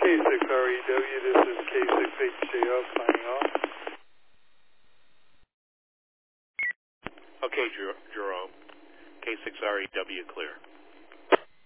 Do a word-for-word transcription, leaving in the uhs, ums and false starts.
six R E W, this is K six H J L signing off. Okay, Jer- Jerome. K six R E W clear.